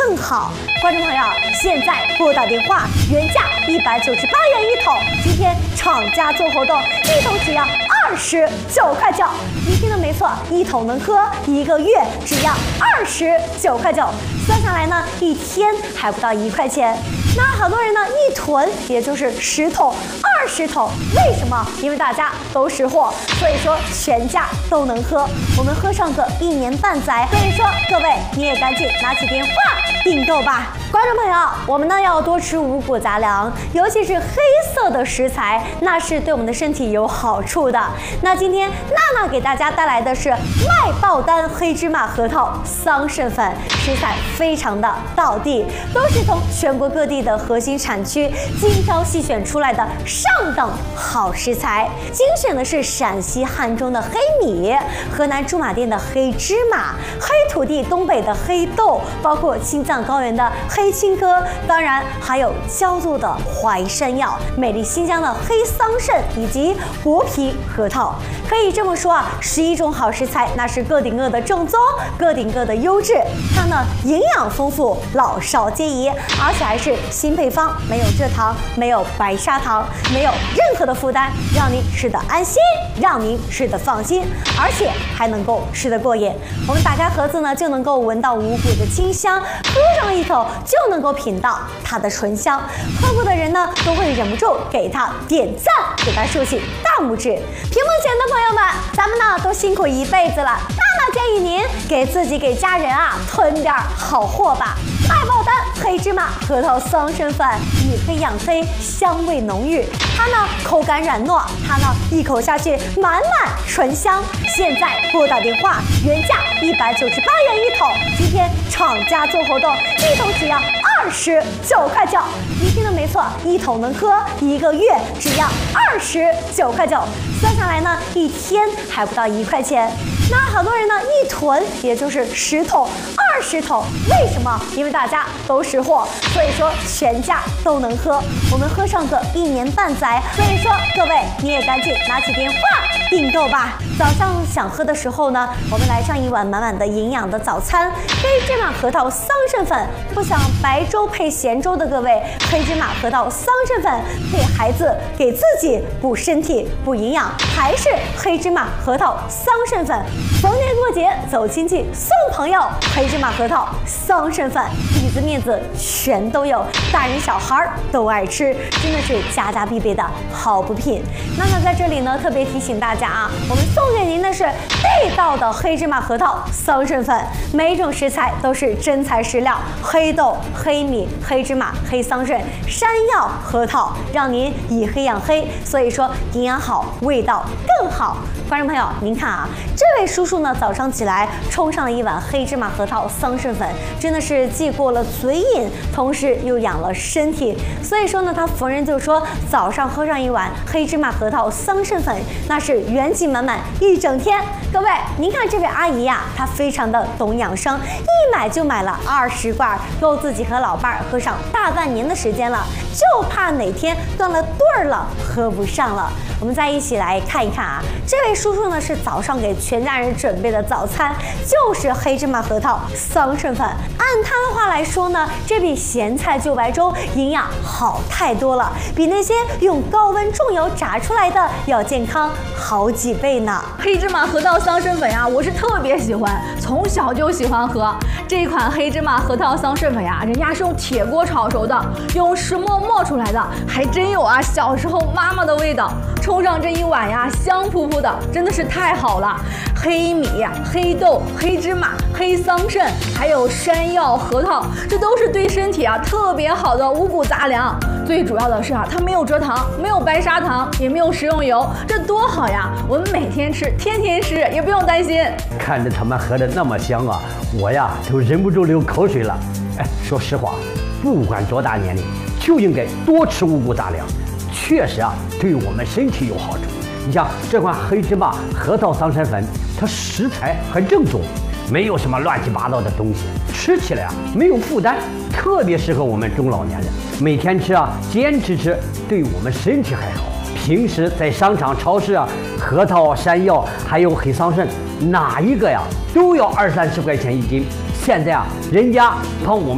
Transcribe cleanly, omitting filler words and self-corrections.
更好。观众朋友，现在拨打电话，原价198元一桶，今天厂家做活动，一桶只要29块9。你听的没错，一桶能喝1个月，只要29块9。算下来呢，一天还不到1块钱。那好多人呢，一囤也就是10桶、20桶，为什么？因为大家都识货，所以说全家都能喝，我们喝上个1年半载。所以说各位你也赶紧拿起电话订购吧。观众朋友，我们呢要多吃五谷杂粮，尤其是黑色的食材，那是对我们的身体有好处的。那今天娜娜给大家带来的是麦爆丹黑芝麻核桃桑葚粉，食材非常的道地，都是从全国各地的核心产区精挑细选出来的上等好食材。精选的是陕西汉中的黑米，河南驻马店的黑芝麻，黑土地东北的黑豆，包括青藏高原的黑青稞，当然还有焦作的淮山药，美丽新疆的黑桑葚以及薄皮核桃。可以这么说啊，11种好食材，那是个顶个的正宗，个顶个的优质。它呢营养丰富，老少皆宜，而且还是新配方，没有蔗糖，没有白砂糖，没有任何的负担，让您吃得安心，让您吃得放心，而且还能够吃得过瘾。我们打开盒子呢，就能够闻到五谷的清香，喝上一口就能够品到它的醇香。喝过的人呢，都会忍不住给它点赞，给它竖起大拇指。屏幕前的朋友们，咱们呢都辛苦一辈子了，娜建议您给自己给家人啊囤点好货吧。麦爆丹黑芝麻核桃桑葚粉，以黑养黑，香味浓郁，它呢口感软糯，它呢一口下去满满醇香。现在拨打电话，原价198元一桶，今天厂家做活动，一桶只要29块9。你听的没错，一桶能喝1个月，只要29块9。算下来呢，一天还不到1块钱。那好多人呢，一囤也就是10桶、20桶，为什么？因为大家都识货，所以说全家都能喝，我们喝上个1年半载。所以说各位你也赶紧拿起电话订购吧。早上想喝的时候呢，我们来上一碗满满的营养的早餐，黑芝麻核桃桑葚粉。不想白粥配咸粥的各位，黑芝麻核桃桑葚粉给孩子给自己补身体补营养，还是黑芝麻核桃桑葚粉。逢年过节走亲戚送朋友，黑芝麻核桃桑葚粉，底子面子全都有，大人小孩都爱吃，真的是家家必备的好补品。娜娜在这里呢特别提醒大家啊，我们送给您的是地道的黑芝麻核桃桑葚粉，每一种食材都是真材实料，黑豆、黑米、黑芝麻、黑桑葚、山药、核桃，让您以黑养黑，所以说营养好，味道更好。观众朋友，您看啊，这位叔叔呢早上起来冲上了一碗黑芝麻核桃桑葚粉，真的是既过了嘴瘾，同时又养了身体。所以说呢，他逢人就说早上喝上一碗黑芝麻核桃桑葚粉，那是元气满满一整天。各位，您看这位阿姨呀，她非常的懂养生，一买就买了20罐，够自己和老伴儿喝上大半年的时间了，就怕哪天断了队儿了，喝不上了。我们再一起来看一看啊，这位叔叔呢是早上给全家人准备的早餐就是黑芝麻核桃桑葚粉。按他的话来说呢，这比咸菜就白粥营养好太多了，比那些用高温重油炸出来的要健康好几倍呢。 黑芝麻核桃桑葚粉呀，我是特别喜欢，从小就喜欢喝这款黑芝麻核桃桑葚粉呀，人家是用铁锅炒熟的，用石磨磨出来的，还真有啊小时候妈妈的味道。冲上这一碗呀，香扑扑的，真的是太好了。黑米、黑豆、黑芝麻、黑桑葚，还有山药、核桃，这都是对身体啊特别好的五谷杂粮。最主要的是啊，它没有蔗糖，没有白砂糖，也没有食用油，这多好呀！我们每天吃，天天吃，也不用担心。 看着他们喝的那么香啊，我呀都忍不住流口水了。哎，说实话，不管多大年龄，就应该多吃五谷杂粮，确实啊对我们身体有好处。你像这款黑芝麻核桃桑葚粉，它食材很正宗，没有什么乱七八糟的东西，吃起来啊没有负担，特别适合我们中老年人。每天吃啊，坚持吃，对我们身体还好。平时在商场、超市啊，核桃、山药还有黑桑葚，哪一个呀都要20-30块钱一斤。现在啊，人家帮我们